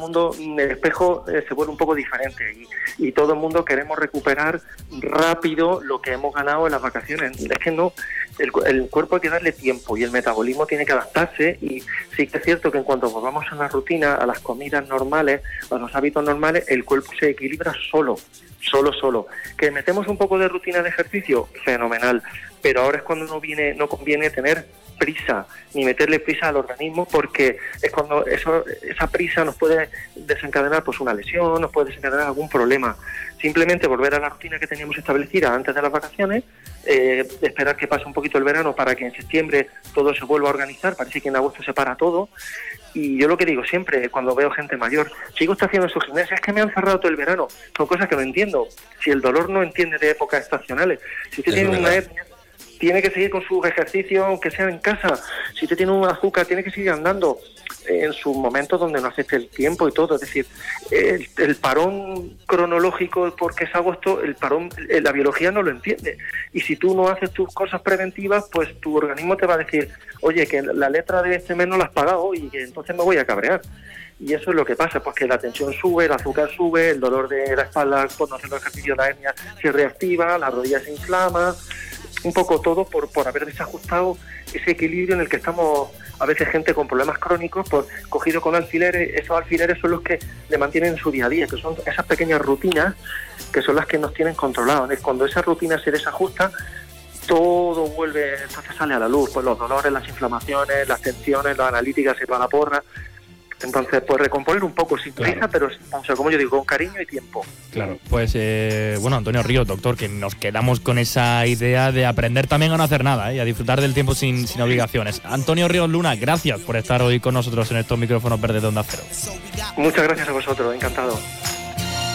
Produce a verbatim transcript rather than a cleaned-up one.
mundo, el espejo eh, se vuelve un poco diferente y, y todo el mundo queremos recuperar rápido lo que hemos ganado en las vacaciones. Es que no, el, el cuerpo hay que darle tiempo y el metabolismo tiene que adaptarse, y sí que es cierto que en cuanto volvamos a una rutina, a las comidas normales, a los hábitos normales, el cuerpo se equilibra solo, solo, solo. ¿Que metemos un poco de rutina de ejercicio? Fenomenal, pero ahora es cuando no viene, no conviene tener prisa, ni meterle prisa al organismo, porque es cuando eso, esa prisa nos puede desencadenar pues una lesión, nos puede desencadenar algún problema. Simplemente volver a la rutina que teníamos establecida antes de las vacaciones, eh, esperar que pase un poquito el verano para que en septiembre todo se vuelva a organizar. Parece que en agosto se para todo, y yo lo que digo siempre cuando veo gente mayor, sigo está haciendo su gimnasia, es que me han cerrado todo el verano. Son cosas que no entiendo. Si el dolor no entiende de épocas estacionales, si usted tiene una hernia, tiene que seguir con sus ejercicios, aunque sea en casa. Si usted tiene un azúcar, tiene que seguir andando en sus momentos donde no afecte el tiempo y todo. Es decir, el, el parón cronológico, porque es agosto, el parón, la biología no lo entiende. Y si tú no haces tus cosas preventivas, pues tu organismo te va a decir, oye, que la letra de este mes no la has pagado y que entonces me voy a cabrear. Y eso es lo que pasa, pues que la tensión sube, el azúcar sube, el dolor de la espalda por no hacer los ejercicios, la hernia se reactiva, la rodilla se inflama. Un poco todo por, por haber desajustado ese equilibrio en el que estamos, a veces gente con problemas crónicos, por cogido con alfileres. Esos alfileres son los que le mantienen en su día a día, que son esas pequeñas rutinas que son las que nos tienen controlados. Cuando esa rutina se desajusta, todo vuelve, entonces sale a la luz, pues los dolores, las inflamaciones, las tensiones, las analíticas se van a porra. Entonces, pues recomponer un poco, sin prisa, claro, pero o sea, como yo digo, con cariño y tiempo. Claro, pues eh, bueno, Antonio Ríos, doctor, que nos quedamos con esa idea de aprender también a no hacer nada, ¿eh? Y a disfrutar del tiempo sin, sin obligaciones. Antonio Ríos Luna, gracias por estar hoy con nosotros en estos micrófonos verdes de Onda Cero. Muchas gracias a vosotros, encantado.